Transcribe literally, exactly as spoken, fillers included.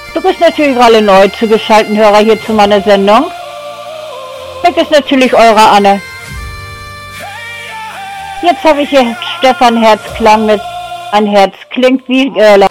Du bist natürlich alle neu zugeschalteten Hörer hier zu meiner Sendung. Weg ist natürlich eure Anne. Jetzt habe ich hier Stefan Herzklang mit Ein Herz klingt wie... Äh,